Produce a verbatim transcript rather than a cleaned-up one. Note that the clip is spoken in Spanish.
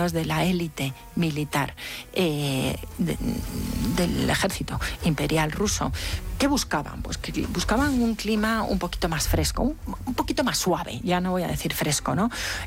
miembros de la élite militar eh, de, del ejército imperial ruso. ¿Qué buscaban? Pues que buscaban un clima un poquito más fresco, un, un poquito más suave, ya no voy a decir fresco, ¿no?